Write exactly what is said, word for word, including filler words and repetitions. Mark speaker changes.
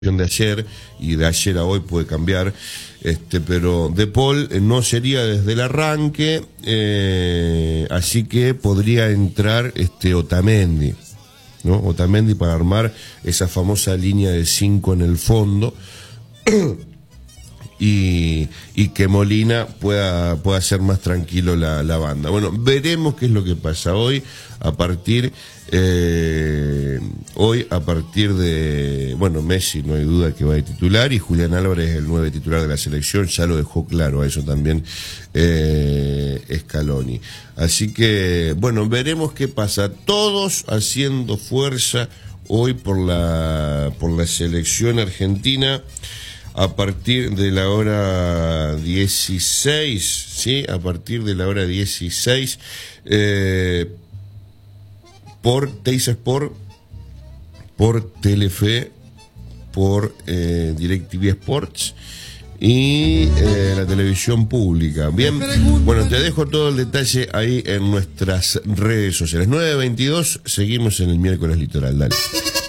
Speaker 1: de ayer y de ayer a hoy puede cambiar, este, pero De Paul no sería desde el arranque, eh, así que podría entrar este Otamendi, ¿no? Otamendi para armar esa famosa línea de cinco en el fondo y, y que Molina pueda, pueda hacer más tranquilo la, la banda. Bueno, veremos qué es lo que pasa hoy a partir eh, hoy a partir de, bueno, Messi no hay duda que va a titular y Julián Álvarez es el nueve titular de la selección, ya lo dejó claro a eso también eh, Scaloni. Así que, bueno, veremos qué pasa. Todos haciendo fuerza hoy por la, por la selección argentina. A partir de la hora dieciséis, ¿sí? A partir de la hora dieciséis, eh, por Teis Sport, por Telefe, por eh, DirecTV Sports y eh, la televisión pública. Bien, bueno, te dejo todo el detalle ahí en nuestras redes sociales. nueve veintidós, seguimos en el miércoles litoral, dale.